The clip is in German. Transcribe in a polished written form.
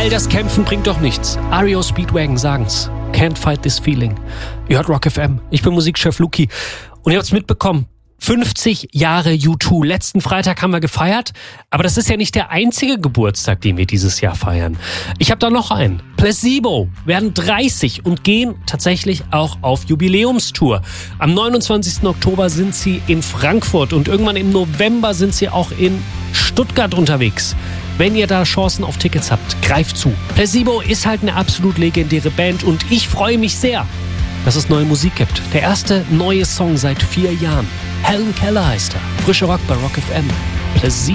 All das Kämpfen bringt doch nichts. REO Speedwagon sagen's. Can't fight this feeling. Ihr hört Rock FM. Ich bin Musikchef Luki. Und ihr habt's mitbekommen. 50 Jahre U2. Letzten Freitag haben wir gefeiert, aber das ist ja nicht der einzige Geburtstag, den wir dieses Jahr feiern. Ich habe da noch einen. Placebo werden 30 und gehen tatsächlich auch auf Jubiläumstour. Am 29. Oktober sind sie in Frankfurt und irgendwann im November sind sie auch in Stuttgart unterwegs. Wenn ihr da Chancen auf Tickets habt, greift zu. Placebo ist halt eine absolut legendäre Band und ich freue mich sehr, dass es neue Musik gibt. Der erste neue Song seit 4 Jahren. Helen Keller heißt er. Frischer Rock bei Rock FM. Placebo.